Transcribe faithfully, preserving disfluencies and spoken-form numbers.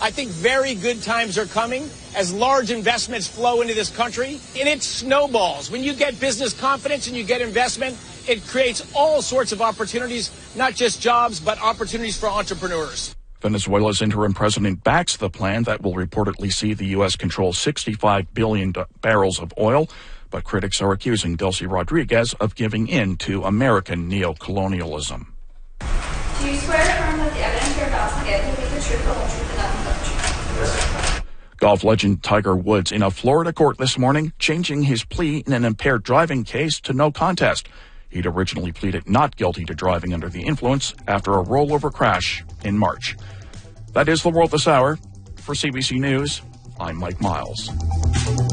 I think very good times are coming as large investments flow into this country, and it snowballs. When you get business confidence and you get investment, it creates all sorts of opportunities, not just jobs, but opportunities for entrepreneurs. Venezuela's interim president backs the plan that will reportedly see the U S control sixty-five billion barrels of oil, but critics are accusing Delcy Rodriguez of giving in to American neocolonialism. Do you swear affirm that the evidence you're about to give will be the truth, the whole truth, and nothing but the truth? Golf legend Tiger Woods in a Florida court this morning, changing his plea in an impaired driving case to no contest. He'd originally pleaded not guilty to driving under the influence after a rollover crash in March. That is the world this hour. For C B C News, I'm Mike Miles.